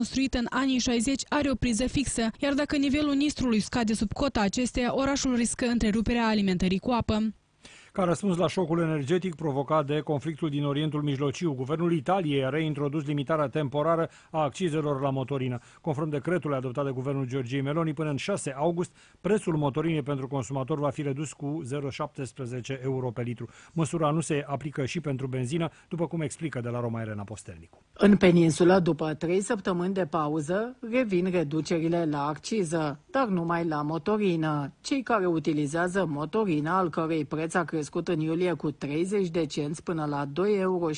construit în anii 60 are o priză fixă, iar dacă nivelul Nistrului scade sub cota acesteia, orașul riscă întreruperea alimentării cu apă. Ca răspuns la șocul energetic provocat de conflictul din Orientul Mijlociu, guvernul Italiei a reintrodus limitarea temporară a accizelor la motorină. Conform decretului adoptat de guvernul Giorgiei Meloni, până în 6 august, prețul motorinei pentru consumator va fi redus cu 0,17 euro pe litru. Măsura nu se aplică și pentru benzină, după cum explică de la Roma Elena Postelnicu. În peninsulă, după 3 săptămâni de pauză, revin reducerile la acciză, dar numai la motorină. Cei care utilizează motorina, al cărei preț a crescut în iulie cu 30 de cenți până la 2,19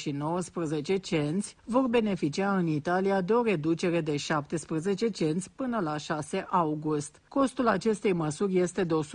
euro, vor beneficia în Italia de o reducere de 17 cenți până la 6 august. Costul acestei măsuri este de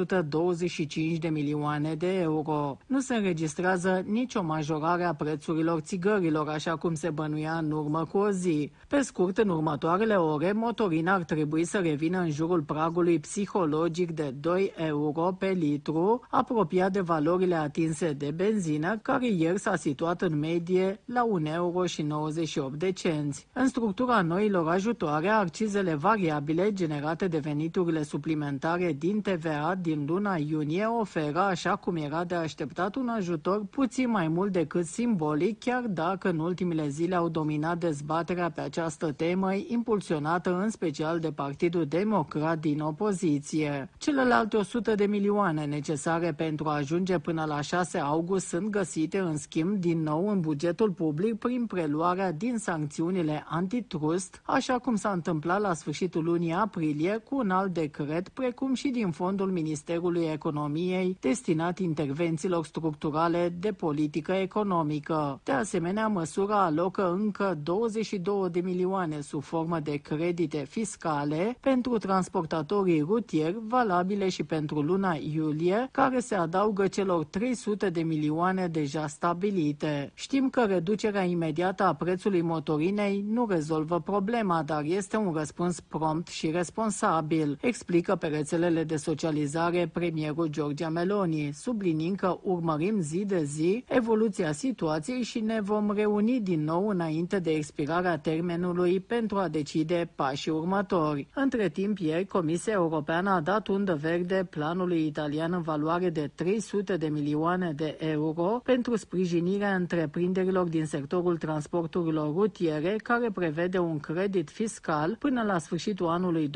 125 de milioane de euro. Nu se înregistrează nicio majorare a prețurilor țigărilor, așa cum se bănuia în urmă cu o zi. Pe scurt, în următoarele ore, motorina ar trebui să revină în jurul pragului psihologic de 2 euro pe litru, apropiat de valorile atinse de benzină, care ieri s-a situat în medie la 1,98 euro. În structura noilor ajutoare, accizele variabile generate de veniturile suplimentare din TVA din luna iunie oferă, așa cum era de așteptat, un ajutor puțin mai mult decât simbolic, chiar dacă în ultimele zile au dominat dezbaterea pe această temă, impulsionată în special de Partidul Democrat din opoziție. Celelalte 100 de milioane necesare pentru a ajunge până la 6 august sunt găsite, în schimb, din nou în bugetul public prin preluarea din sancțiunile antitrust, așa cum s-a întâmplat la sfârșitul lunii aprilie cu un alt decret, precum și din fondul Ministerului Economiei destinat intervențiilor structurale de politică economică. De asemenea, măsura alocă încă 22 de milioane sub formă de credite fiscale pentru transportatorii rutieri, valabile și pentru luna iulie, care se adaugă celor 300 de milioane deja stabilite. Știm că reducerea imediată a prețului motorinei nu rezolvă problema, dar este un răspuns prompt și responsabil, explică pe rețelele de socializare premierul Giorgia Meloni, subliniind că urmărim zi de zi evoluția situației și ne vom reuni din nou înainte de expirarea termenului pentru a decide pașii următori. Între timp, ieri, Comisia Europeană a dat undă verde planului italian în valoare de 300 de milioane de euro pentru sprijinirea întreprinderilor din sectorul transporturilor rutiere, care prevede un credit fiscal până la sfârșitul anului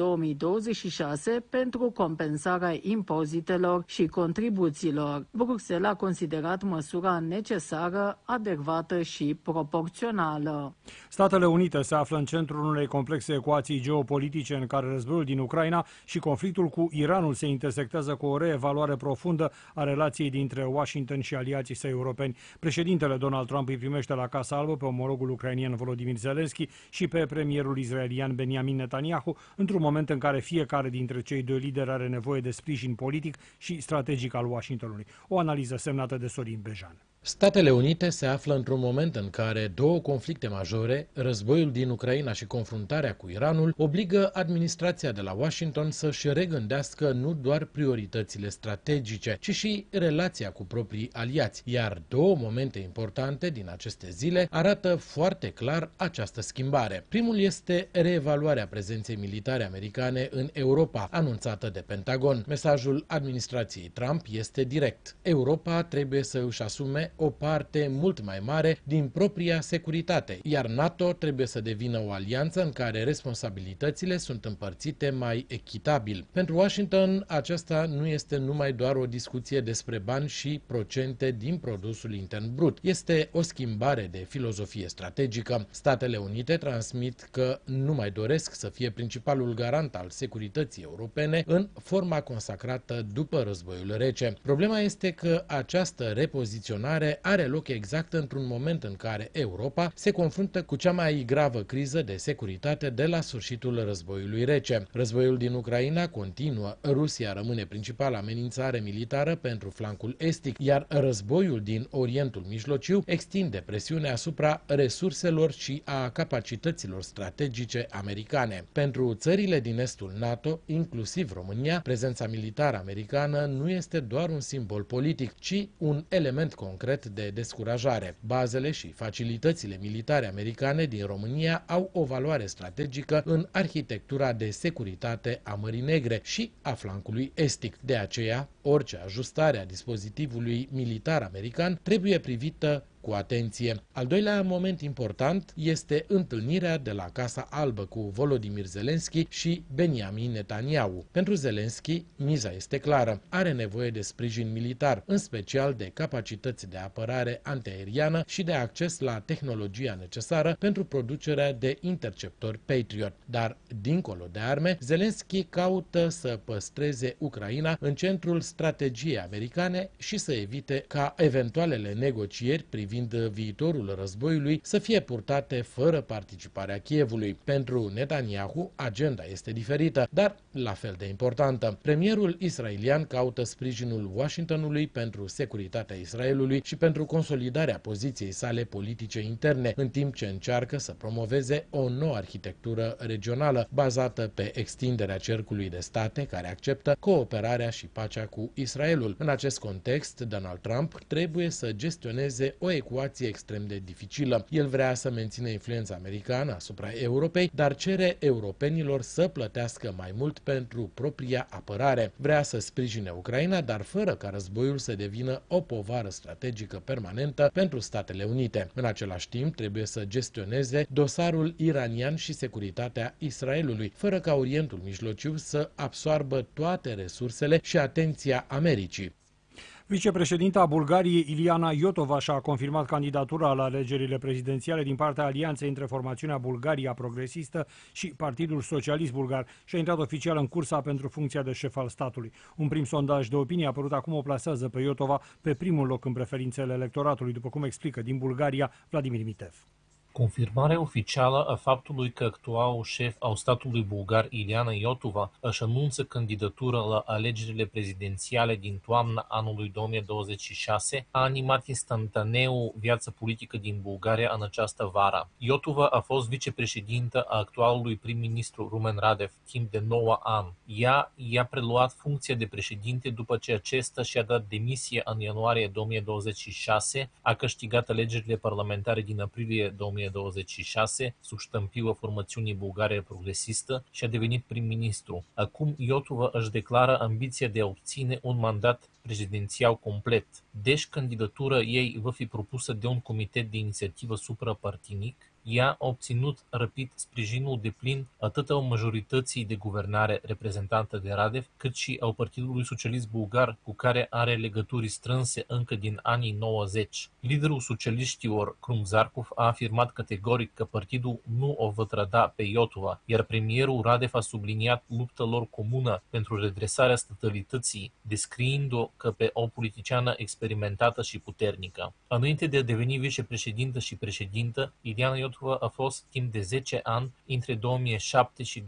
2026 pentru compensarea impozitelor și contribuțiilor. Bruxelles a considerat măsura necesară, adecvată și proporțională. Statele Unite se află în centrul unei complexe ecuații geopolitice în care războiul din Ucraina și conflictul cu Iranul se intersectează cu o reevaluare profundă a relației dintre Washington și aliații săi europeni. Președintele Donald Trump îi primește la Casa Albă pe omologul ucrainian Volodymyr Zelensky și pe premierul israelian Benjamin Netanyahu, într-un moment în care fiecare dintre cei doi lideri are nevoie de sprijin politic și strategic al Washingtonului. O analiză semnată de Sorin Bejan. Statele Unite se află într-un moment în care două conflicte majore, războiul din Ucraina și confruntarea cu Iranul, obligă administrația de la Washington să-și regândească nu doar prioritățile strategice, ci și relația cu proprii aliați, iar două momente importante din aceste zile arată foarte clar această schimbare. Primul este reevaluarea prezenței militare americane în Europa, anunțată de Pentagon. Mesajul administrației Trump este direct. Europa trebuie să își asume o parte mult mai mare din propria securitate, iar NATO trebuie să devină o alianță în care responsabilitățile sunt împărțite mai echitabil. Pentru Washington, aceasta nu este numai doar o discuție despre bani și procente din produsul intern brut. Este o schimbare de filozofie strategică. Statele Unite transmit că nu mai doresc să fie principalul garant al securității europene în forma consacrată după războiul rece. Problema este că această repoziționare are loc exact într-un moment în care Europa se confruntă cu cea mai gravă criză de securitate de la sfârșitul războiului rece. Războiul din Ucraina continuă, Rusia rămâne principala amenințare militară pentru flancul estic, iar războiul din Orientul Mijlociu extinde presiunea asupra resurselor și a capacităților strategice americane. Pentru țările din estul NATO, inclusiv România, prezența militară americană nu este doar un simbol politic, ci un element concret concret de descurajare. Bazele și facilitățile militare americane din România au o valoare strategică în arhitectura de securitate a Mării Negre și a flancului estic. De aceea, orice ajustare a dispozitivului militar american trebuie privită cu atenție. Al doilea moment important este întâlnirea de la Casa Albă cu Volodymyr Zelensky și Benjamin Netanyahu. Pentru Zelensky, miza este clară. Are nevoie de sprijin militar, în special de capacități de apărare antiaeriană și de acces la tehnologia necesară pentru producerea de interceptori Patriot. Dar, dincolo de arme, Zelensky caută să păstreze Ucraina în centrul strategiei americane și să evite ca eventualele negocieri privind viitorul războiului să fie purtate fără participarea Kievului. Pentru Netanyahu, agenda este diferită, dar la fel de importantă. Premierul israelian caută sprijinul Washingtonului pentru securitatea Israelului și pentru consolidarea poziției sale politice interne, în timp ce încearcă să promoveze o nouă arhitectură regională bazată pe extinderea cercului de state care acceptă cooperarea și pacea cu Israelul. În acest context, Donald Trump trebuie să gestioneze o ecuație extrem de dificilă. El vrea să mențină influența americană asupra Europei, dar cere europenilor să plătească mai mult pentru propria apărare. Vrea să sprijine Ucraina, dar fără ca războiul să devină o povară strategică permanentă pentru Statele Unite. În același timp, trebuie să gestioneze dosarul iranian și securitatea Israelului, fără ca Orientul Mijlociu să absoarbă toate resursele și atenția Americii. Vicepreședinta Bulgariei, Iliana Iotova, și-a confirmat candidatura la alegerile prezidențiale din partea alianței între formațiunea Bulgaria Progresistă și Partidul Socialist Bulgar și a intrat oficial în cursa pentru funcția de șef al statului. Un prim sondaj de opinie apărut acum o plasează pe Iotova pe primul loc în preferințele electoratului, după cum explică din Bulgaria Vladimir Mitev. Confirmarea oficială a faptului că actualul șef al statului bulgar, Iliana Iotova, își anunță candidatura la alegerile prezidențiale din toamna anului 2026 a animat instantaneu viața politică din Bulgaria în această vară. Iotova a fost vicepreședintă a actualului prim-ministru Rumen Radev timp de 9 ani. Ea i-a preluat funcția de președinte după ce acesta și-a dat demisie în ianuarie 2026, a câștigat alegerile parlamentare din aprilie 2026 sub ștampila formațiunii Bulgaria Progresistă și a devenit prim-ministru. Acum Iotova își declară ambiția de a obține un mandat prezidențial complet. Deci candidatura ei va fi propusă de un comitet de inițiativă suprapartinic. Ea a obținut rapid sprijinul deplin atât al majorității de guvernare reprezentată de Radev, cât și al Partidului Socialist Bulgar, cu care are legături strânse încă din anii 90. Liderul socialiștilor, Krum Zarkov, a afirmat categoric că partidul nu o va trăda pe Iotova, iar premierul Radev a subliniat lupta lor comună pentru redresarea statalității, descriind-o ca pe o politiciană experimentată și puternică. Înainte de a deveni vicepreședintă și președintă, Iliana Iotova a fost timp de 10 ani, între 2007 și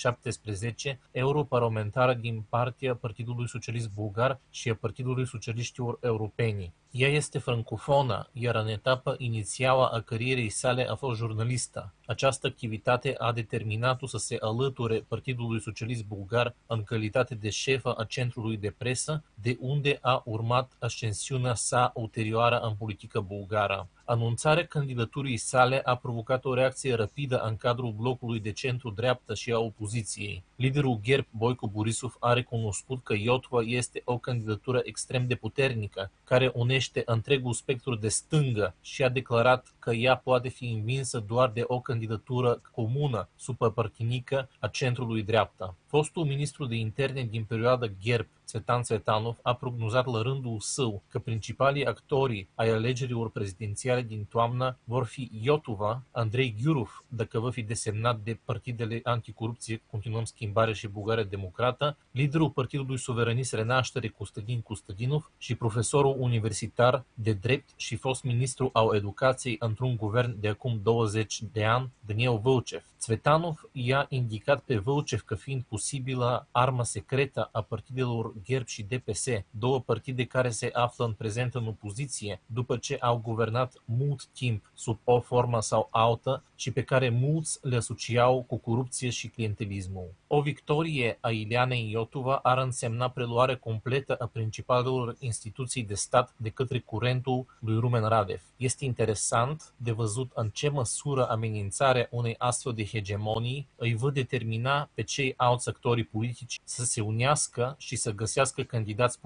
2017, europarlamentară din partea Partidului Socialist Bulgar și a Partidului Socialiștilor Europeni. Ea este francofonă, iar în etapa inițială a carierei sale a fost jurnalistă. Această activitate a determinat-o să se alăture Partidului Socialist Bulgar în calitate de șefă a centrului de presă, de unde a urmat ascensiunea sa ulterioară în politică bulgară. Anunțarea candidaturii sale a provocat o reacție rapidă în cadrul blocului de centru-dreaptă și a opoziției. Liderul GERB, Boico Borisov, a recunoscut că Iotova este o candidatură extrem de puternică, care unește întregul spectru de stângă și a declarat că ea poate fi învinsă doar de o candidatură comună, suprapartinică a centrului dreaptă. Fostul ministru de interne din perioada GERB, Țvetan Țvetanov, a prognozat la rândul său că principalii actori ai alegerilor prezidențiale din toamnă vor fi Iotova, Andrei Gyurov, dacă va fi desemnat de partidele anticorupție Continuăm Schimbare și Bulgaria Democrată, liderul Partidului Suveranist Renaștere Costadin Costadinov și profesorul universitar de drept și fost ministru al educației într-un guvern de acum 20 de ani, Daniel Vâlcev. Цветанов i-a indicat pe Văucev ca fiind posibilă armă secretă a partidelor GERB și DPS, două partide care se află în prezent în opoziție, după ce au guvernat mult timp sub o formă sau altă și pe care mulți le asociau cu corupție și clientelismul. O victorie a Ileanei Iotova ar însemna preluarea completă a principalelor instituții de stat de către curentul lui Rumen Radev. Este interesant de văzut în ce măsură amenințarea unei astfel de hegemonii îi va determina pe cei alți actori politici să se unească și să găsească candidați